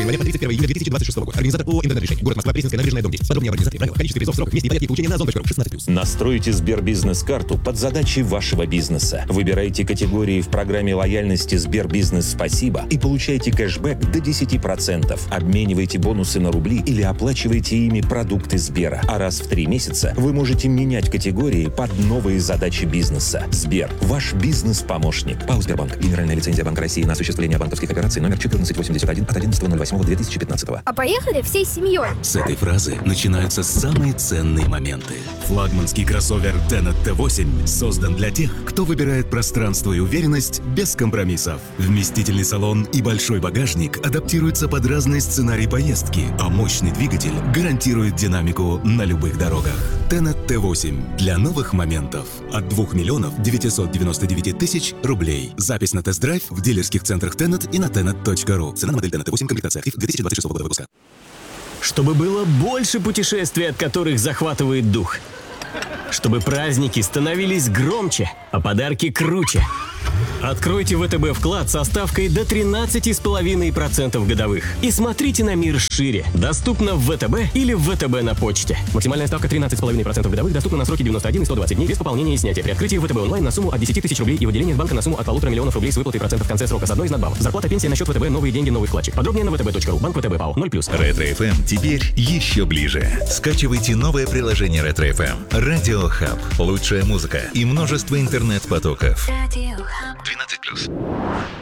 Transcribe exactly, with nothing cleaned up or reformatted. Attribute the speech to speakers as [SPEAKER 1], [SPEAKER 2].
[SPEAKER 1] января по тридцать первое июля две тысячи двадцать шестого года. Организатор ООО «Интернет-решение». Город Москва, Пресненская набережная, дом десять. Подробнее об организации, правилах, количестве призов, сроках, месте и порядке получения на зон.ру. шестнадцать плюс.
[SPEAKER 2] Настройте Сбербизнес-карту под задачи вашего бизнеса. Выбирайте категории в программе лояльности Сбербизнес «Спасибо» и получайте кэшбэк до десять процентов. Обменивайте бонусы на рубли или оплачивайте ими продукты Сбера. А раз в три месяца вы можете менять категории под новые задачи бизнеса. Сбер – ваш бизнес-помощник. ПАО «Сбербанк». Генеральная лицензия Банка России на осуществление банковских операций номер четырнадцать восемьдесят один от одиннадцатого ноль восьмого две тысячи пятнадцатого.
[SPEAKER 3] А поехали всей семьей.
[SPEAKER 4] С этой фразы начинаются самые ценные моменты. Флагманский кроссовер Tenet ти восемь создан для тех, кто выбирает пространство и уверенность без компромиссов. Вместительный салон и большой багажник адаптируются под разные сценарии поездки, а мощный двигатель гарантирует динамику на любых дорогах. Tenet ти восемь для новых моментов от двух миллионов девятьсот девяносто девять тысяч рублей. Запись на тест-драйв в дилерских центрах Tenet и на tenet точка ру. Цена на модель Tenet ти восемь, комплектация актив две тысячи двадцать шестого года выпуска.
[SPEAKER 5] Чтобы было больше путешествий, от которых захватывает дух. Чтобы праздники становились громче, а подарки круче. Откройте ВТБ вклад со ставкой до тринадцать целых пять десятых процента годовых. И смотрите на мир шире. Доступно в ВТБ или в ВТБ на почте. Максимальная ставка тринадцать целых пять десятых процента годовых доступна на сроки девяносто один и сто двадцать дней без пополнения и снятия. При открытии ВТБ онлайн на сумму от десяти тысяч рублей и выделение из банка на сумму от полутора миллионов рублей с выплатой процентов в конце срока с одной из надбавок. Зарплата, пенсия на счет ВТБ, новые деньги, новый вкладчик. Подробнее на вэ тэ бэ точка ру. Банк ВТБ ПАО. ноль плюс.
[SPEAKER 6] Ретро эф эм теперь еще ближе. Скачивайте новое приложение Ретро эф эм. Радио Хаб. Лучшая музыка и множество интернет-потоков. двенадцать плюс.